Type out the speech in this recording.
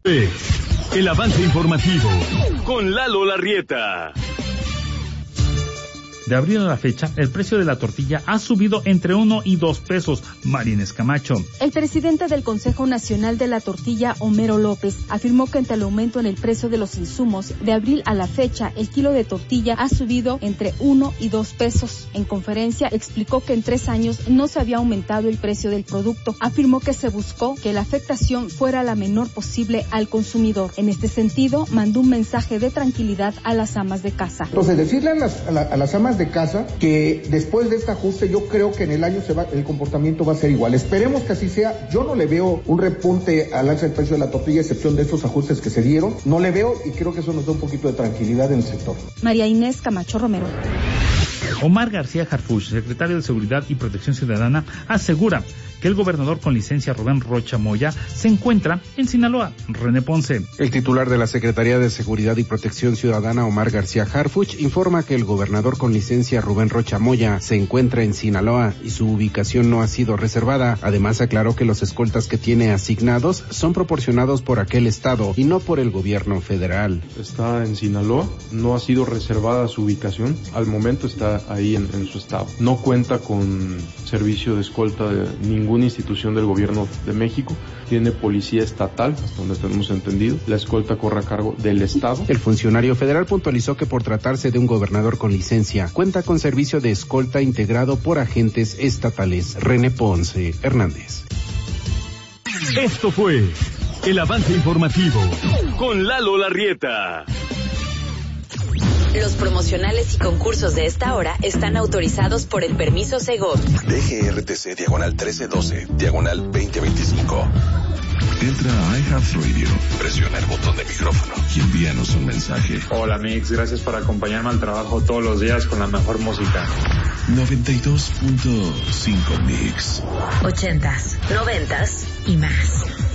El avance informativo con Lalo Larrieta. De abril a la fecha, el precio de la tortilla ha subido entre 1 y 2 pesos. María Inés Camacho. El presidente del Consejo Nacional de la Tortilla, Homero López, afirmó que ante el aumento en el precio de los insumos, de abril a la fecha, el kilo de tortilla ha subido entre 1 y 2 pesos. En conferencia, explicó que en 3 años no se había aumentado el precio del producto. Afirmó que se buscó que la afectación fuera la menor posible al consumidor. En este sentido, mandó un mensaje de tranquilidad a las amas de casa. Entonces, decirle a las amas de casa que después de este ajuste yo creo que en el año el comportamiento va a ser igual. Esperemos que así sea. Yo no le veo un repunte al alza del precio de la tortilla, a excepción de estos ajustes que se dieron. No le veo y creo que eso nos da un poquito de tranquilidad en el sector. María Inés Camacho Romero. Omar García Harfuch, secretario de Seguridad y Protección Ciudadana, asegura que el gobernador con licencia Rubén Rocha Moya se encuentra en Sinaloa. René Ponce. El titular de la Secretaría de Seguridad y Protección Ciudadana, Omar García Harfuch, informa que el gobernador con licencia Rubén Rocha Moya se encuentra en Sinaloa y su ubicación no ha sido reservada. Además, aclaró que los escoltas que tiene asignados son proporcionados por aquel estado y no por el gobierno federal. Está en Sinaloa, no ha sido reservada su ubicación, al momento está ahí en su estado. No cuenta con servicio de escolta de ninguna institución del gobierno de México, tiene policía estatal, hasta donde tenemos entendido, la escolta corre a cargo del estado. El funcionario federal puntualizó que por tratarse de un gobernador con licencia, cuenta con servicio de escolta integrado por agentes estatales. René Ponce Hernández. Esto fue el avance informativo con Lalo Larrieta. Los promocionales y concursos de esta hora están autorizados por el permiso Segov. DGRTC /1312, /2025. Entra a iHeartRadio, presiona el botón de micrófono y envíanos un mensaje. Hola Mix, gracias por acompañarme al trabajo todos los días con la mejor música. 92.5 Mix. 80s, 90s y más.